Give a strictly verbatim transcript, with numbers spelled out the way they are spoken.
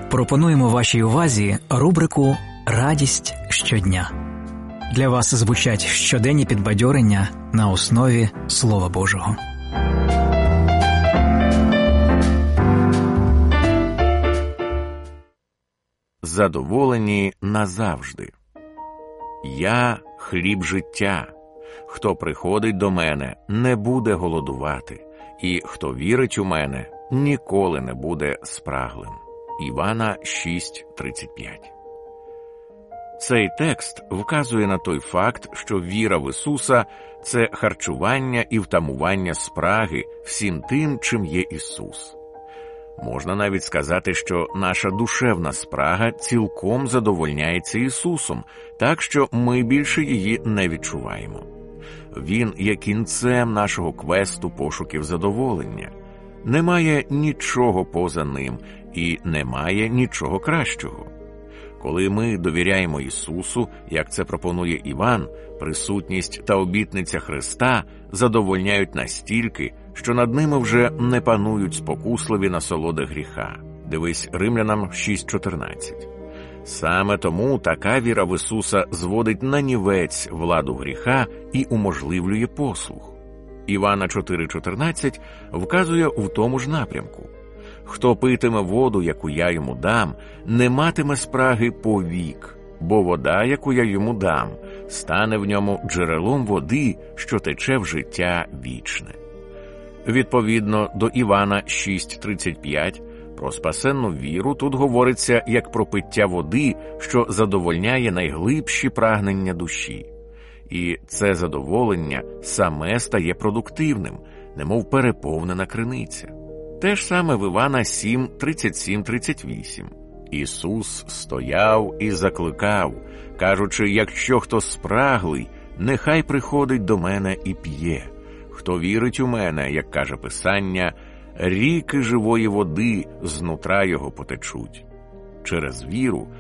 Пропонуємо вашій увазі рубрику «Радість щодня». Для вас звучать щоденні підбадьорення на основі Слова Божого. Задоволені назавжди. Я – хліб життя. Хто приходить до мене, не буде голодувати, і хто вірить у мене, ніколи не буде спраглим. Івана шість тридцять п'ять. Цей текст вказує на той факт, що віра в Ісуса – це харчування і втамування спраги всім тим, чим є Ісус. Можна навіть сказати, що наша душевна спрага цілком задовольняється Ісусом, так що ми більше її не відчуваємо. Він є кінцем нашого квесту пошуків задоволення. Немає нічого поза ним і немає нічого кращого. Коли ми довіряємо Ісусу, як це пропонує Іван, присутність та обітниця Христа задовольняють настільки, що над ними вже не панують спокусливі насолоди гріха. Дивись Римлянам шість чотирнадцять. Саме тому така віра в Ісуса зводить нанівець владу гріха і уможливлює послух. Івана чотири чотирнадцять вказує в тому ж напрямку. «Хто питиме воду, яку я йому дам, не матиме спраги повік, бо вода, яку я йому дам, стане в ньому джерелом води, що тече в життя вічне». Відповідно до Івана шість тридцять п'ять, про спасенну віру тут говориться як про пиття води, що задовольняє найглибші прагнення душі. І це задоволення саме стає продуктивним, немов переповнена криниця. Те ж саме в Івана сім тридцять сім тридцять вісім. Ісус стояв і закликав, кажучи, якщо хто спраглий, нехай приходить до мене і п'є. Хто вірить у мене, як каже Писання, ріки живої води знутра його потечуть. Через віру